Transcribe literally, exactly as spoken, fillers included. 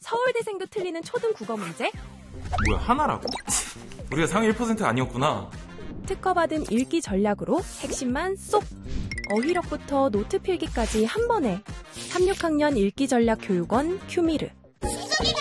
서울대생도 틀리는 초등 국어 문제? 뭐야, 하나라고? 우리가 상위 일 퍼센트 아니었구나. 특허받은 읽기 전략으로 핵심만 쏙! 어휘력부터 노트 필기까지 한 번에. 삼, 육 학년 읽기 전략 교육원 큐미르.